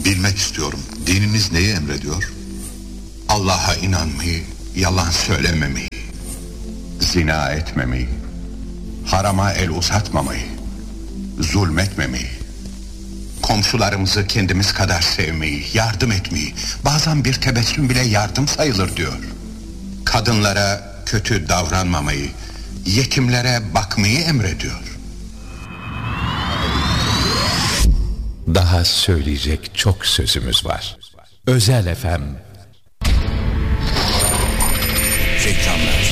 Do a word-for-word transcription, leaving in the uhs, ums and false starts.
Bilmek istiyorum, dinimiz neyi emrediyor? Allah'a inanmayı, yalan söylememeyi, zina etmemeyi, harama el uzatmamayı, zulmetmemeyi, komşularımızı kendimiz kadar sevmeyi, yardım etmeyi, bazen bir tebessüm bile yardım sayılır diyor. Kadınlara kötü davranmamayı, yetimlere bakmayı emrediyor. Daha söyleyecek çok sözümüz var. Özel F M. Reklamlar.